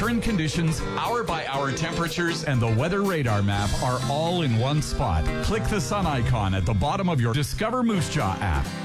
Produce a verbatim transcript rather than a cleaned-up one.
current conditions, hour-by-hour temperatures, and the weather radar map are all in one spot. Click the sun icon at the bottom of your Discover Moose Jaw app.